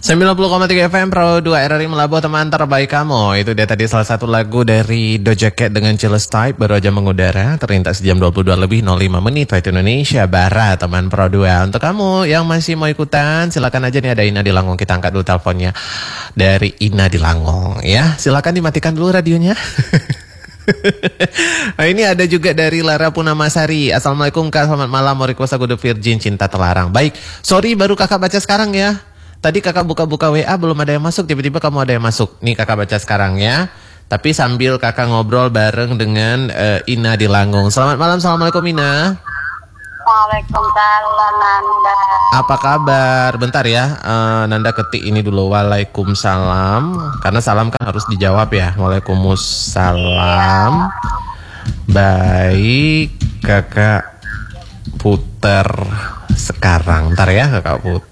90,3 FM Pro 2 RRI Melabuh, teman terbaik kamu. Itu dia tadi salah satu lagu dari Doja Cat dengan Jealous Type, baru aja mengudara, terlintas jam 22 lebih 05 menit waktu Indonesia Barat, teman Pro 2. Untuk kamu yang masih mau ikutan, silakan aja nih, ada Ina di Langong, kita angkat dulu teleponnya dari Ina di Langong ya. Silakan dimatikan dulu radionya. Nah, ini ada juga dari Lara Punamasari. Assalamualaikum Kak, selamat malam, mau request lagu The Virgin, Cinta Terlarang. Baik, sorry baru kakak baca sekarang ya. Tadi kakak buka-buka WA belum ada yang masuk, tiba-tiba kamu ada yang masuk. Nih kakak baca sekarang ya. Tapi sambil kakak ngobrol bareng dengan Ina di Langong. Selamat malam, assalamualaikum Ina. Waalaikumsalam Nanda. Apa kabar? Bentar ya, Nanda ketik ini dulu. Waalaikumsalam. Karena salam kan harus dijawab ya. Waalaikumsalam. Baik, kakak puter sekarang. Bentar ya kakak puter.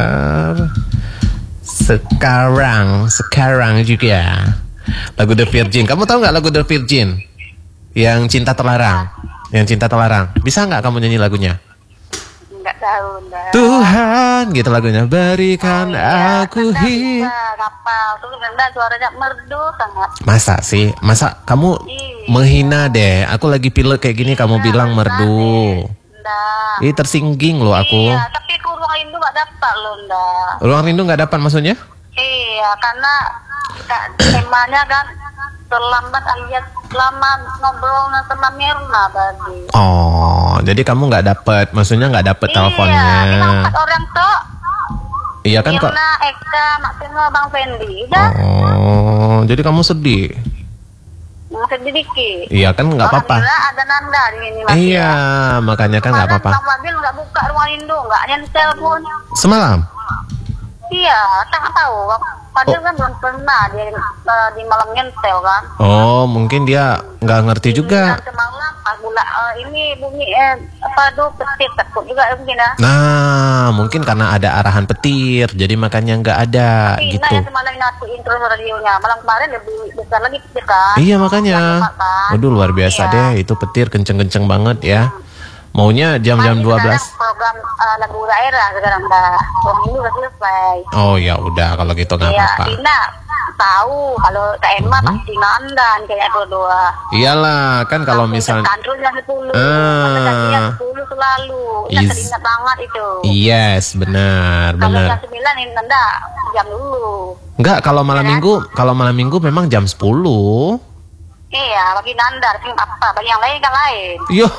Sekarang juga lagu The Virgin. Kamu tahu nggak lagu The Virgin yang Cinta Terlarang? Yang Cinta Terlarang. Bisa nggak kamu nyanyi lagunya? Nggak tahu, Nanda. Tuhan, gitu lagunya. Berikan aku hidup. Kapal tuh Nanda, suaranya merdu sangat. Masa sih? Masa kamu menghina deh? Aku lagi pilek kayak gini, kamu bilang merdu. Ih, tersingging loh aku. Iya, tapi aku ruang rindu nggak dapat loh, Nda. Ruang rindu nggak dapat maksudnya? Iya, karena temanya kan terlambat alias lama ngobrol sama Mirna tadi. Oh, jadi kamu nggak dapat, maksudnya nggak dapat teleponnya? Iya, ini 4 orang tuh. Iya kan kok? Mirna, Eka, Maksimo, Bang Fendi. Udah. Oh, jadi kamu sedih? Sedih dikit. Iya kan nggak apa-apa. Alhamdulillah ada Nanda di sini masih. Iya, makanya kan nggak apa-apa. Bang Wabil nggak buka ruang rindu, nggak nyentel pun. Semalam? Iya, tak tahu. Padahal kan belum pernah dia di malam nyentel kan. Oh, mungkin dia nggak ngerti juga. Semalam pas gula ini bumi apa tuh petir takut juga mungkin ya. Nah, mungkin karena ada arahan petir, jadi makanya nggak ada Tapi gitu. Ina yang semalam natiin terus radionya. Malam kemarin lebih besar lagi petir kan. Iya makanya. Kan? Waduh, luar biasa deh, itu petir kenceng-kenceng banget ya. Maunya jam-jam 12. Program lagu daerah sekarang dah. Ini udah selesai. Oh ya udah, kalau gitu nggak Iya, apa-apa. Ina tahu kalau Kak Emma pasti Nandan kayak berdua. Iyalah, kan kalau misalnya Terus yang 10. Yang 10 selalu. Ingat teringat banget itu. Yes, benar, Kalau benar. jam 9 ini Nanda jam dulu. Enggak, kalau malam minggu memang jam 10. Iya, bagi Nanda apa? Bagi yang lain kan lain. Yo.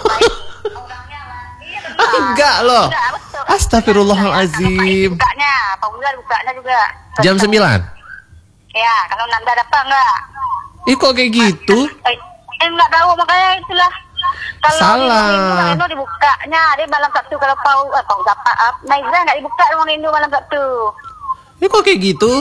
Enggak loh. Astagfirullahalazim. Bukanya juga. Jam 9. Ya, kalau Nanda dapat enggak? Ih, kok kayak gitu? Enggak tahu, makanya itulah. Kalau salah. Rindu dibukanya, dia malam Sabtu kalau dapat Maiza enggak dibuka ruang rindu malam Sabtu. Ih, kok kayak gitu?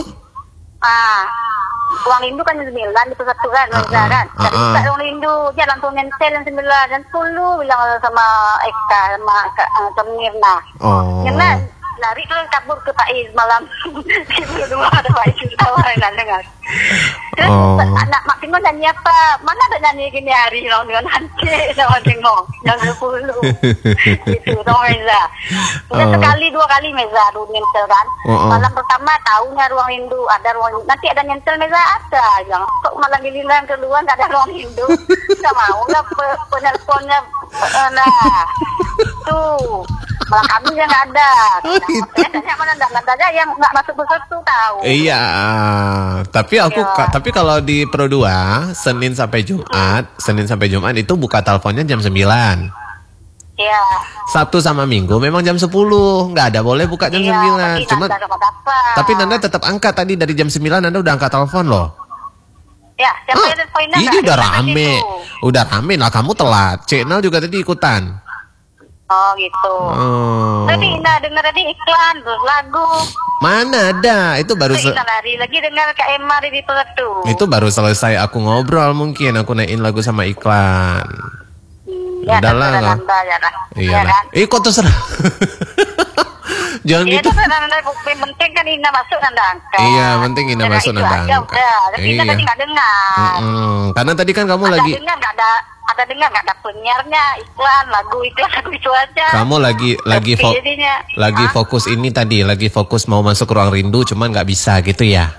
Ruang rindu kan jam 9 di Satu kan, Maiza kan. Enggak dibuka ruang rindu, dia langsung nyentel jam 9 dan 10 bilang sama Eka sama Mirna. Oh. Mirna lari terus kabur ke Faiz malam. Dua ada Faiz tawaran dengar. Terus anak Mak Timo nyanyi apa? Mana ada nyanyi gini hari long dengan Hanci sama Timo yang 10. Itu dong Meza. Udah sekali 2 kali Meza dulu nyentel kan. Malam pertama tahunya ruang rindu ada ruang nanti ada nyentel Meza ada. Yang kok malam giliran kedua enggak ada ruang rindu. Enggak mau lah penelponnya nah. Tuh. Malah kami yang nggak ada. Tanya mana ada yang nggak masuk ke situ tahu. Iya, tapi kalau di Pro 2 Senin sampai Jumat itu buka teleponnya jam 9. Iya. Sabtu sama Minggu memang jam 10. Nggak ada boleh buka jam 9. Cuma tapi Nanda tetap angkat tadi dari jam 9 Nanda udah angkat telepon loh. Ya, ini udah rame. Udah rame lah, kamu telat. Channel juga tadi ikutan. Oh gitu. Tadi Indah dengar tadi iklan terus lagu. Mana ada? Itu baru lari lagi dengar Kak Emma di Peletu. Itu baru selesai aku ngobrol, mungkin aku naikin lagu sama iklan. Ya, udahlah nggak. Iya kan? Kok terserah. Jangan Iya, gitu. itu kan yang penting kan Ina masuk nanda angkat. Iya, penting Ina Jangan masuk itu nanda aja, angkat. udah. Tapi Ina Iya. tadi nggak dengar. Karena tadi kan kamu Ada lagi, dengar nggak ada penyiarnya, iklan lagu itu aja. kamu Jadinya, lagi Hah? fokus ini tadi, lagi fokus mau masuk ruang rindu, cuman nggak bisa gitu ya.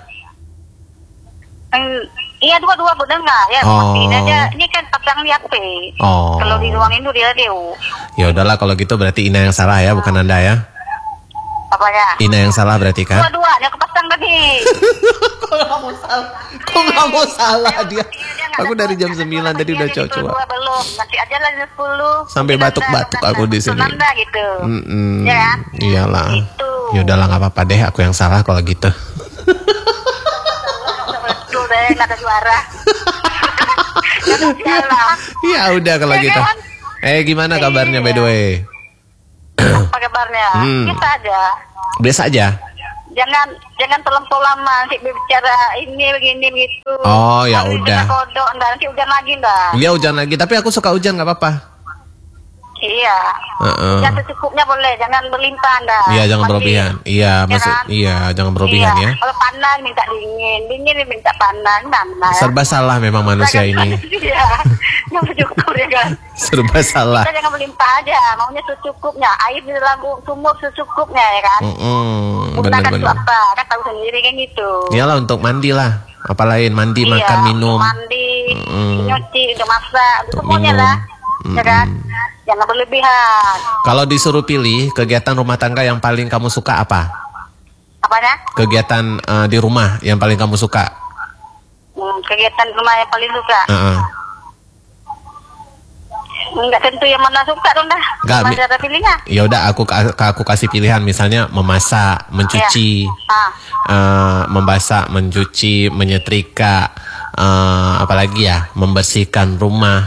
Iya dua-dua dengar ya. Oh. Ini kan pasang di HP. Oh. Kalau di ruang itu dia radio. Ya udahlah kalau gitu berarti Ina yang salah ya, bukan Anda ya. Apanya? Ina yang salah berarti kan? Dua-duanya kepasang tadi. Kok nggak mau salah dia? Dia nggak Aku ada dari jam tugas, 9 tadi udah jadi coba. dua belum. Nanti aja lah 10. Sampai batuk-batuk aku di sini. Nanda gitu. Ya kan? Iyalah. Itu. Ya udahlah nggak apa-apa deh, aku yang salah kalau gitu. Betul deh, nggak ada suara. Nggak ada suara. Ya udah kalau Ya gitu. kan? Gimana kabarnya by the way? Apa kabarnya? Hmm. Kita aja. Biasa aja. Jangan terlampau lama nanti bicara ini begini begitu. Oh, ya Nanti udah. kita kodok, nanti hujan lagi ndak? Iya hujan lagi, tapi aku suka hujan nggak apa-apa. Iya. Heeh. Yang secukupnya boleh, jangan berlimpah ndak. Iya jangan Mandi. berlebihan. Iya Ya maksud kan? iya jangan berlebihan Iya. ya. Kalau panas minta dingin, dingin minta panas, mana? Serba salah memang manusia ini. Iya. Yang bersyukur ya kan. Serba salah. Kita jangan berlimpah aja, maunya secukupnya. Air di dalam sumur secukupnya ya kan. Gunakan itu Benar-benar. apa? Kan tahu sendiri kan gitu. Iyalah untuk mandi lah. Apa lain mandi, Iya, makan, minum. mandi, Mm. nyuci, untuk masak, untuk semuanya Minum. lah. Ya kan? Jangan berlebihan. Kalau disuruh pilih kegiatan rumah tangga yang paling kamu suka apa? Apanya? Kegiatan di rumah yang paling kamu suka? Kegiatan rumah yang paling suka. Heeh. Enggak tentu yang mana suka dong dah. Nggak, Masih ada pilihnya. Ya udah aku kasih pilihan misalnya memasak, mencuci, membasak, mencuci, menyetrika, apalagi ya, membersihkan rumah,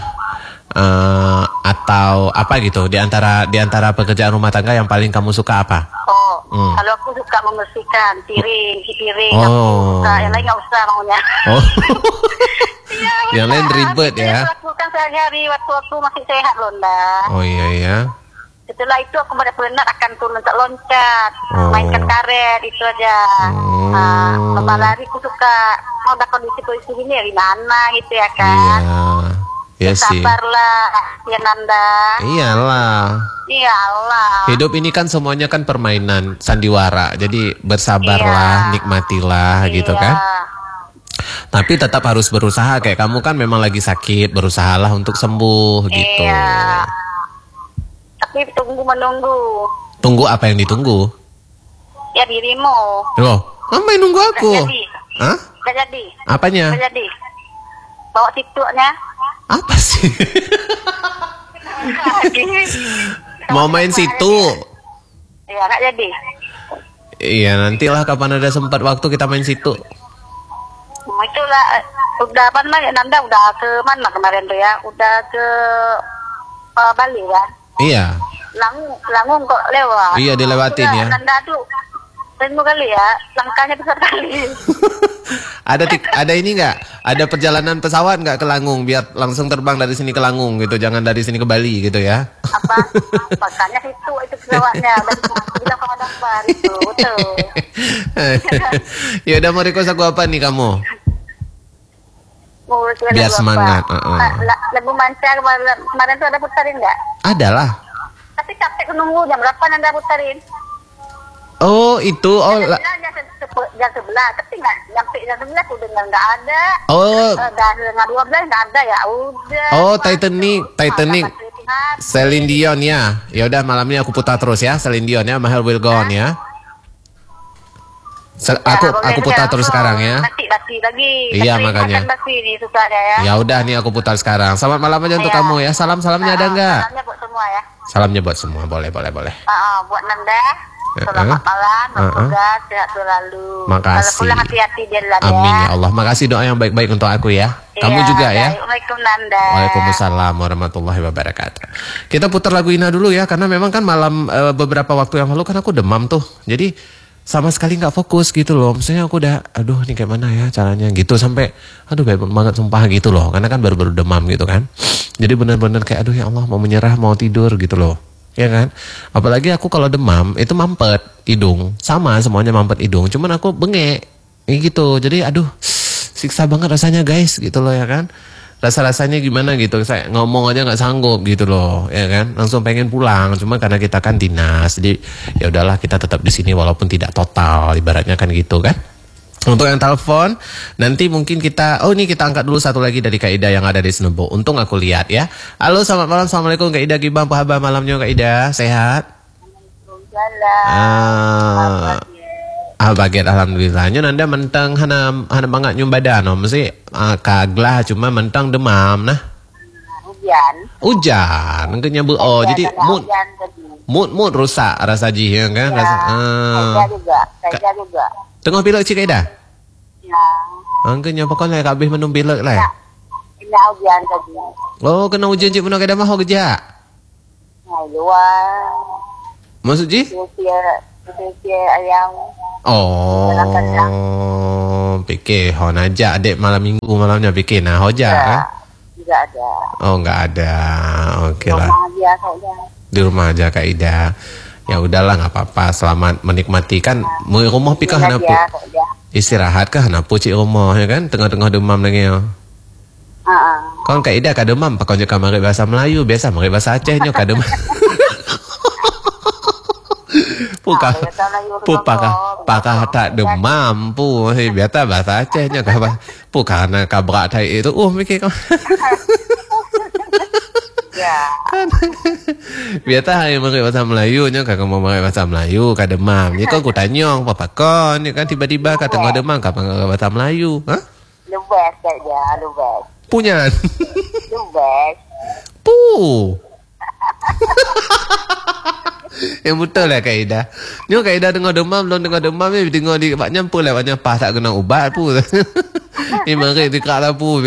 atau apa gitu. Di antara pekerjaan rumah tangga yang paling kamu suka apa? Kalau aku suka membersihkan piring, Oh. aku suka. Yang lain nggak usah maunya. Oh. Iya, Yang lain benar. ribet Itu ya. yang aku lakukan sehari-hari waktu aku masih sehat loh, Nda. Oh iya. Setelah itu aku benar-benar akan turun loncat, Oh. mainkan karet itu aja. Lomba lari aku suka. Mau ada kondisi gini ya gimana gitu ya kan. Iya sih. Sabarlah, ya Nanda. Iyalah. Iyalah. Hidup ini kan semuanya kan permainan sandiwara. Jadi bersabarlah, Iya. nikmatilah gitu kan. Tapi tetap harus berusaha, kayak kamu kan memang lagi sakit, berusahalah untuk sembuh gitu. Iya. Tapi tunggu menunggu. Tunggu apa yang ditunggu? Ya dirimu. Loh, kamu yang nunggu aku? Nggak jadi. Hah? Gak jadi. Apanya? Gak jadi. Bawa tiktuknya. Apa sih? Lagi. Mau main situ? Iya, gak jadi. Iya, nantilah kapan ada sempat waktu kita main situ. Itulah udah apa namanya Nanda udah ke mana kemarin tuh ya? Udah ke Bali kan? Iya. Langung kok lewat. Iya, dilewatin Udah, ya. Nanda tuh rindu kali ya, langkahnya besar kali. Ada ini nggak? Ada perjalanan pesawat nggak ke Langung biar langsung terbang dari sini ke Langung gitu, jangan dari sini ke Bali gitu ya? Apa? Makanya itu pesawatnya. Dan bilang sama Dambar itu, betul. Ya udah mau request aku apa nih kamu? Mau request Biar lagu semangat, apa? Lagu Manca kemarin tuh ada putarin nggak? Ada lah. Tapi capek nunggu jam berapa Nanda putarin? Oh itu, Jam 11, tapi nggak sampai jam 11 udah nggak ada. Oh, Nggak 12 nggak ada ya udah. oh Titanic, Celine Dion ya. Ya udah malam ini aku putar terus ya, Celine Dion ya, My Heart Will Go On ya. Aku putar terus sekarang ya. Basi lagi. Iya, makanya. Basi nih sukanya ya. Ya udah nih aku putar sekarang. Selamat malam aja untuk Iya. kamu ya. Salamnya ada nggak? Salamnya buat semua ya. Salamnya buat semua, boleh. Buat Nanda. Selamat malam, semoga sehat selalu. Makasih. Kalau pulang hati-hati di jalan ya. Amin ya Allah. Makasih doa yang baik-baik untuk aku ya. Kamu Iya, juga ya. Assalamualaikum Nanda. Waalaikumsalam warahmatullahi wabarakatuh. Kita putar lagu Ina dulu ya, karena memang kan malam beberapa waktu yang lalu kan aku demam tuh. Jadi sama sekali nggak fokus gitu loh. Maksudnya aku udah, aduh ini kayak mana ya caranya gitu sampai, aduh baik banget sumpah gitu loh. Karena kan baru-baru demam gitu kan. Jadi benar-benar kayak aduh ya Allah mau menyerah mau tidur gitu loh. Ya kan? Apalagi aku kalau demam itu mampet hidung. Sama semuanya mampet hidung. Cuman aku bengek. Gitu. Jadi aduh, siksa banget rasanya guys gitu loh ya kan. Rasa-rasanya gimana gitu. Saya ngomong aja nggak sanggup gitu loh, ya kan? Langsung pengen pulang. Cuma karena kita kan dinas. Jadi ya udahlah kita tetap di sini walaupun tidak total ibaratnya kan gitu kan. Untuk yang telepon, nanti mungkin kita, ini kita angkat dulu satu lagi dari Kak Ida yang ada di Senebo. Untung aku lihat ya. Halo, selamat malam, assalamualaikum Kak Ida, gimana kabar malamnya Kak Ida? Sehat? Baget alhamdulillah. Nyo nanda mentang hana banget nyum badan, mesti kaglah cuma mentang demam nah. Hujan, engkenya jadi mood rusak rasa ji ya kan? Saya juga. Tengah pilek cik Ida? Ya. Engkenya pokoknya habis minum pilek lah. Kena hujan tadi. Oh, kena hujan cik mana Ida mah kerja? Luar. Maksud ji? Dia ayam. Fikir hon aja adik malam minggu malamnya fikir nah hoja kan? Tidak ada. Enggak ada. Okey lah. Di rumah aja Kak Ida. Ya udahlah nggak apa-apa. Selamat menikmati kan. Mau rumah pikah hanapu. Istirahat kah hanapu cik rumah ya kan? Tengah-tengah demam lagi ya. Kau Kak Ida kak demam. Pakau je kamar bahasa Melayu biasa. Mari bahasa Aceh nyo kak demam. Pakah tak demam pu. Biasa bahasa Aceh nyo kah. Karena kabrak thai itu. Mikir kau. Ya. Biasa hari mari bahasa Melayu nya kakak mau mari bahasa Melayu ka demam. Ni kau tanyong papa kon ni kan tiba-tiba kata ngau demam ka bahasa Melayu. Ha? Lubes saja, lubes. Punya. Lubes. Pu. Yang betul lah Kak Ida. Ni Kak Ida dengar demam, belum dengar demam ni dengar di pak nyampur lah banyak pas tak kena ubat pu. Ni mari dekat lah pu.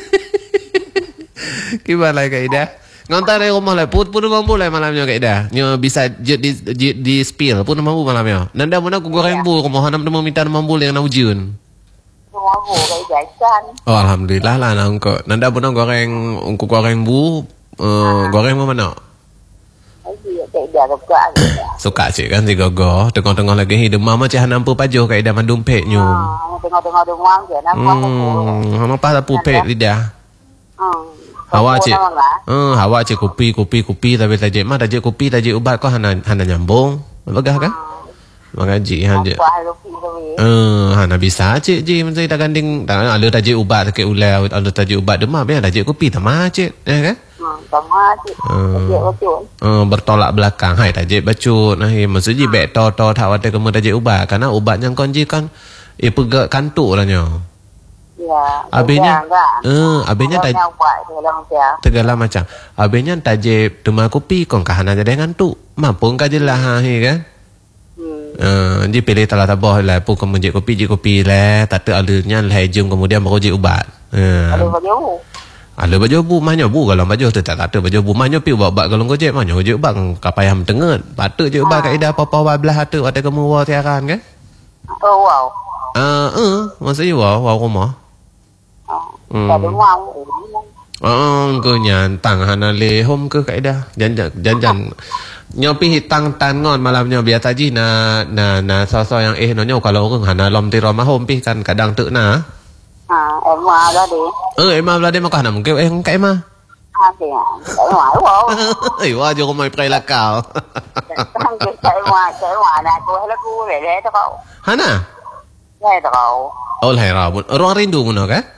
Gimana Kak Ida? Ngontar dari rumah lah, pun mampu lah malamnya Kak Ida. Nyo bisa di spill, pun mampu malamnya. Nanda mana aku goreng bu, rumah hanam temu minta mampu yang nak ujun. Mampu Kak Ida ikan. Oh alhamdulillah lah nangko. Nanda pun goreng, aku goreng bu, goreng mana? Kak Ida suka cik kan si gogo. Tengah-tengah lagi hidup mama cik hanam pu pajuh Kak Ida mandumpek nyo. Tengah-tengah demam je, nak hama pas pu pek lidah. Hawa cik, hawa cik kopi tapi tajik mah tajik kopi tajik ubat kau hana nyambung, bagah kan? Mengaji hanya. Hana bisa cik ji macam tak ganding, tak ada tajik ubat sakit ular, ada tajik ubat demam ya tajik kopi tamah cik, ya kan? Tamah cik. Tajik bacut. Bertolak belakang, hai tajik bacut, nah maksudnya bek to tak wadah kamu tajik ubat, karena ubat yang kau ji kan, pegak kantuk lah nyo. Ya. Abenya tegala macam. Abenya tajib demam kopi kong kahana jadi ngantuk. Mampu kah je lah kan? Jadi pilih telah tabah lah pu kemudian kopi lah. Tak ada alurnya lah jom kemudian baru je ubat. Ada baju bu mahnya bu kalau baju tu tak ada baju bu mahnya pi ubat kalau kau je mahnya je ubat kapayam tenget. Patut je ubat Kak Ida apa-apa belah hatu ada kamu wa tiaran kan? Oh wow. Maksudnya wow rumah. Kau nyantang hana lehom ke Kak Ida. Jangan nyopi hitang tangon malamnya biasa ji na so yang nonyo kalau orang hana lom ti rumah hom pi kan kadang tu na. Emma lah deh. Emma lah deh makah nak mungkin Kak Emma. Emma wow. Wah jo mai prai la kau. Kak Emma nak aku le tu kau. Hana? Le tu kau. Oh lai rabun. Ruang rindu muno kan?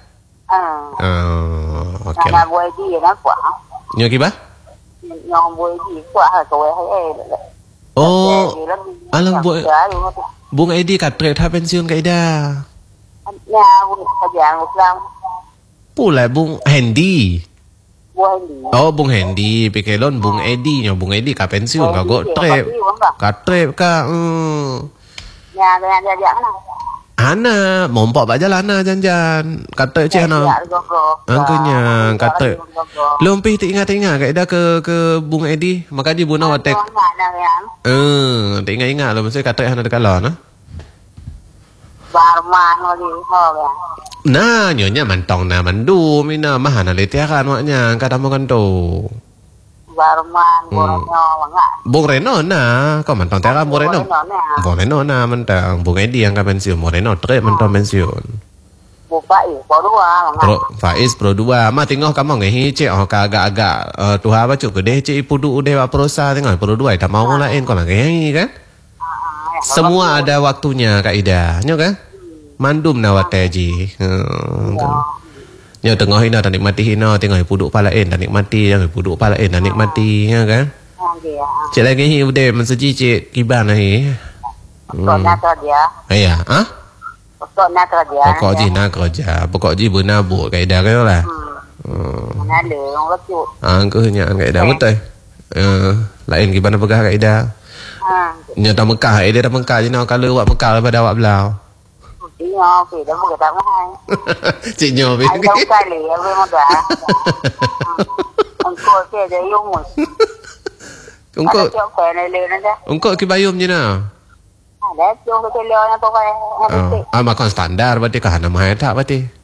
Okey lah. Buat dia nak kuat. Nyo kiba? Yang buat dia kuat kau alang buat. Bung ID kat trade ha pensiun Kak Ida. Ya, kerjaan Islam. Pula Bung Handy. Bung Bung Handy, pikelon Bung Edi nyo Bung Edi kat pensiun kau go trade. Kat trade ka. Ya, dia mana? Ana, mompak bak jalan ana janjan. Kata cik ana. Angkanya kata. Lumpih tak ingat Kak Ida ke Bung Edi, maka dia buna watek. Tak ingat lah mesti kata ana dekat lah nah. Barman lagi ya. Nah, nyonya mantong na mandu mina mahana le tiaran waknya kata mo kan tu. Garman, Borneo, enggak. Bung Reno na, kau mentang tera Bung Reno. Bung Reno na mentang Bung Edi yang kan pensiun, Bung Reno trek mentang pensiun. Buka Pro 2 enggak. Pro Faiz Pro 2, ma tengok kamu ngehi cek agak-agak tuha baca ke deh cek pudu udah prosa tengok Pro 2 tak mau lain kau nak ngehi kan? Semua ada waktunya Kak Ida, nyo kan? Mandum na wataji. Nyo tengok hina tak nikmati hina, tengok puduk palain tak nikmati, yang puduk palain tak nikmati, ya kan? Cik lagi hi udah mensuji cik kiban ni. Pokoknya tu dia. Ayah, ah? Pokoknya tu dia. Pokok ji nak kerja, pokok ji bernabuk Kak Ida kan lah. Mana ada orang lucu. Angka hanya Kak Ida betul. Lain kiban apa Kak Ida? Nya tak Mekah, dia dah Mekah je nak kalau awak Mekah pada awak belau. Iya, okey, dah boleh tak mahal. Cik nyo be. Ada kali, apa mudah. Engkau ke dia yumus. Engkau Ada cok lele nanda. engkau ki bayum je na. Ada cok ke lele yang pokoknya. Makan standar berarti kah nama tak berarti.